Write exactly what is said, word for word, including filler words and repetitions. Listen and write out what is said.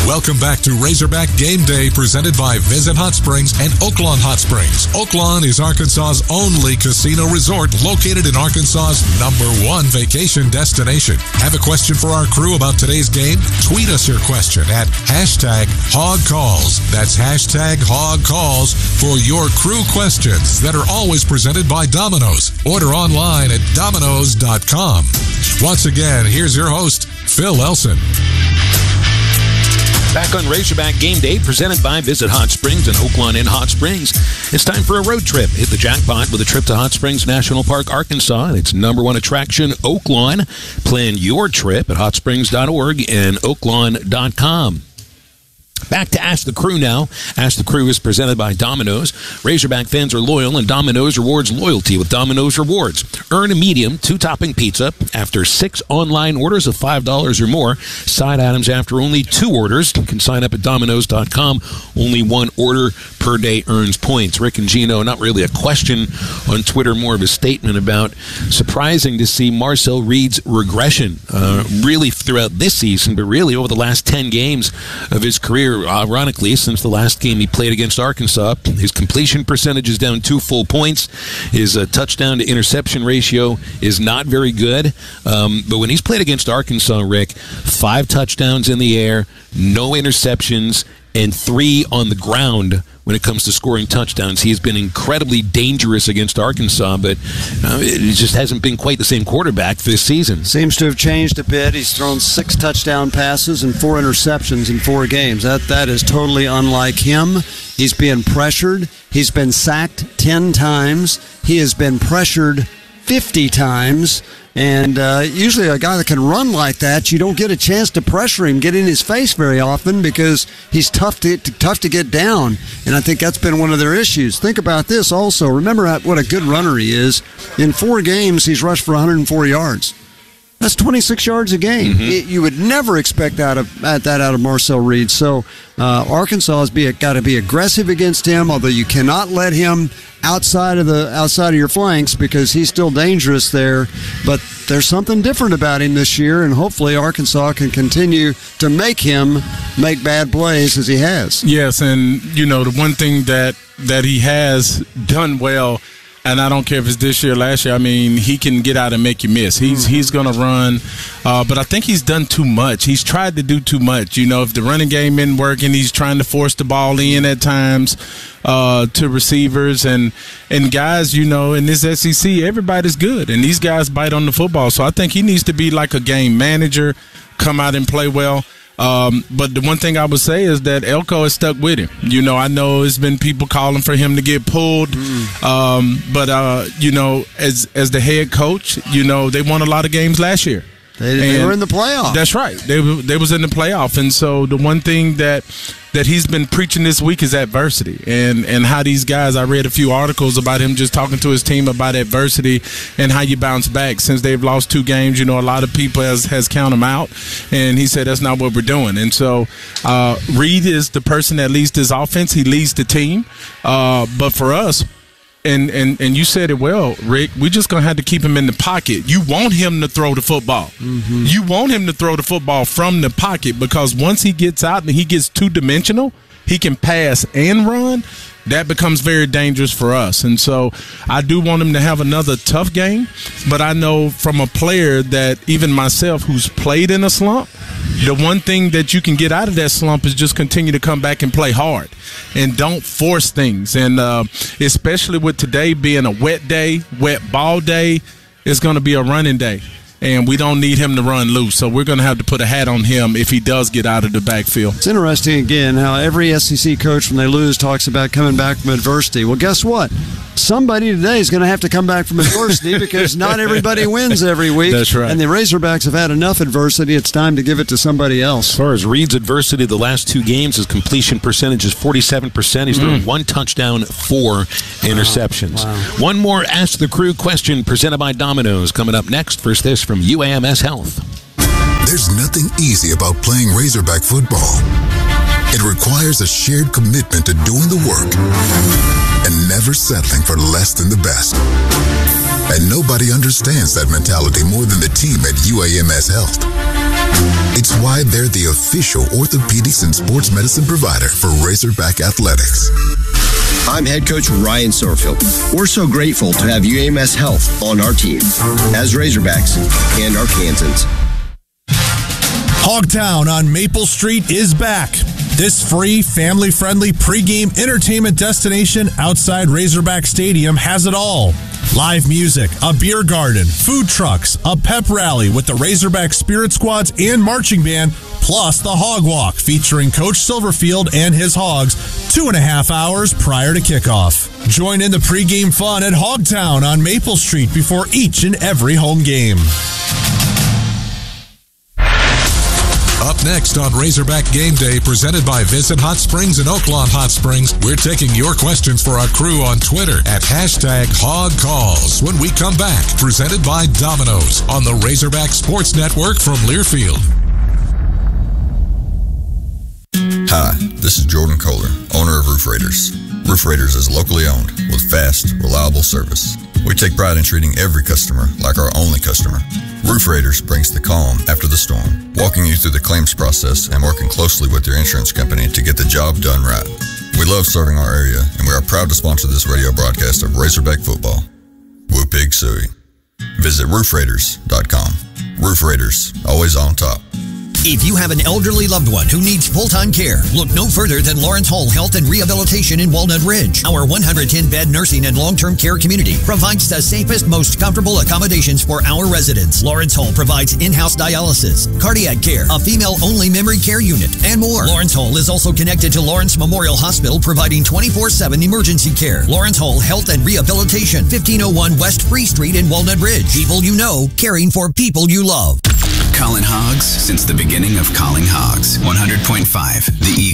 Welcome back to Razorback Game Day, presented by Visit Hot Springs and Oaklawn Hot Springs. Oaklawn is Arkansas's only casino resort located in Arkansas's number one vacation destination. Have a question for our crew about today's game? Tweet us your question at hashtag HogCalls. That's hashtag HogCalls for your crew questions that are always presented by Domino's. Order online at Domino's dot com. Once again, here's your host, Phil Elson. Back on Razorback Game Day, presented by Visit Hot Springs and Oaklawn in Hot Springs. It's time for a road trip. Hit the jackpot with a trip to Hot Springs National Park, Arkansas, and its number one attraction, Oaklawn. Plan your trip at hot springs dot org and oaklawn dot com. Back to Ask the Crew now. Ask the Crew is presented by Domino's. Razorback fans are loyal, and Domino's rewards loyalty with Domino's Rewards. Earn a medium two-topping pizza after six online orders of five dollars or more. Side items after only two orders. You can sign up at Domino's dot com. Only one order per day earns points. Rick and Gino, not really a question on Twitter, more of a statement about surprising to see Marcel Reed's regression, uh, really throughout this season, but really over the last ten games of his career. Ironically, since the last game he played against Arkansas, his completion percentage is down two full points. His uh, touchdown to interception ratio is not very good. Um, but when he's played against Arkansas, Rick, five touchdowns in the air, no interceptions, and three on the ground when it comes to scoring touchdowns. He has been incredibly dangerous against Arkansas, but uh, it just hasn't been quite the same quarterback this season. Seems to have changed a bit. He's thrown six touchdown passes and four interceptions in four games. That That is totally unlike him. He's being pressured. He's been sacked ten times. He has been pressured fifty times. And uh, usually a guy that can run like that, you don't get a chance to pressure him, get in his face very often because he's tough to, to tough to get down. And I think that's been one of their issues. Think about this also. Remember what a good runner he is. In four games, he's rushed for one hundred four yards. That's twenty-six yards a game. Mm-hmm. It, you would never expect that, of, that out of Marcel Reed. So uh, Arkansas has be, got to be aggressive against him, although you cannot let him outside of the outside of your flanks because he's still dangerous there. But there's something different about him this year, and hopefully Arkansas can continue to make him make bad plays as he has. Yes, and you know the one thing that that he has done well. And I don't care if it's this year or last year. I mean, he can get out and make you miss. He's mm-hmm. he's going to run. Uh, but I think he's done too much. He's tried to do too much. You know, if the running game isn't working, he's trying to force the ball in at times uh, to receivers. And, and guys, you know, in this S E C, everybody's good. And these guys bite on the football. So I think he needs to be like a game manager, come out and play well. Um, but the one thing I would say is that Elko is stuck with him. You know, I know there's been people calling for him to get pulled. Mm. Um, but, uh, you know, as as the head coach, you know, they won a lot of games last year. They, they were in the playoff. That's right. They they was in the playoff. And so the one thing that that he's been preaching this week is adversity. And, and how these guys, I read a few articles about him just talking to his team about adversity and how you bounce back. Since they've lost two games, you know, a lot of people has, has counted him out. And he said that's not what we're doing. And so uh, Reed is the person that leads this offense. He leads the team. Uh, but for us, And, and and you said it well, Rick, we're just going to have to keep him in the pocket. You want him to throw the football. Mm-hmm. You want him to throw the football from the pocket because once he gets out and he gets two-dimensional, he can pass and run. That becomes very dangerous for us. And so I do want him to have another tough game, but I know from a player that even myself who's played in a slump, the one thing that you can get out of that slump is just continue to come back and play hard and don't force things. And uh, especially with today being a wet day, wet ball day, it's going to be a running day. And we don't need him to run loose. So we're going to have to put a hat on him if he does get out of the backfield. It's interesting, again, how every S E C coach, when they lose, talks about coming back from adversity. Well, guess what? Somebody today is going to have to come back from adversity because not everybody wins every week. That's right. And the Razorbacks have had enough adversity. It's time to give it to somebody else. As far as Reed's adversity, the last two games, his completion percentage is forty-seven percent. He's thrown mm. one touchdown, four interceptions. Wow. Wow. One more Ask the Crew question presented by Domino's. Coming up next, first this from U A M S Health. There's nothing easy about playing Razorback football. It requires a shared commitment to doing the work and never settling for less than the best. And nobody understands that mentality more than the team at U A M S Health. It's why they're the official orthopedics and sports medicine provider for Razorback Athletics. I'm head coach Ryan Sorfield. We're so grateful to have U A M S Health on our team as Razorbacks and Arkansans. Hogtown on Maple Street is back. This free, family-friendly pregame entertainment destination outside Razorback Stadium has it all. Live music, a beer garden, food trucks, a pep rally with the Razorback Spirit Squads and marching band, plus the Hog Walk featuring Coach Silverfield and his Hogs two and a half hours prior to kickoff. Join in the pregame fun at Hogtown on Maple Street before each and every home game. Up next on Razorback Game Day, presented by Visit Hot Springs and Oaklawn Hot Springs, we're taking your questions for our crew on Twitter at hashtag HogCalls when we come back, presented by Domino's on the Razorback Sports Network from Learfield. Hi, this is Jordan Kohler, owner of Roof Raiders. Roof Raiders is locally owned with fast, reliable service. We take pride in treating every customer like our only customer. Roof Raiders brings the calm after the storm, walking you through the claims process and working closely with your insurance company to get the job done right. We love serving our area, and we are proud to sponsor this radio broadcast of Razorback football. Woo Pig Suey. Visit roof raiders dot com. Roof Raiders, always on top. If you have an elderly loved one who needs full-time care, look no further than Lawrence Hall Health and Rehabilitation in Walnut Ridge. Our one hundred ten bed nursing and long-term care community provides the safest, most comfortable accommodations for our residents. Lawrence Hall provides in-house dialysis, cardiac care, a female-only memory care unit, and more. Lawrence Hall is also connected to Lawrence Memorial Hospital, providing twenty-four seven emergency care. Lawrence Hall Health and Rehabilitation, fifteen oh one West Free Street in Walnut Ridge. People you know, caring for people you love. Calling Hogs since the beginning of Calling Hogs. one hundred point five The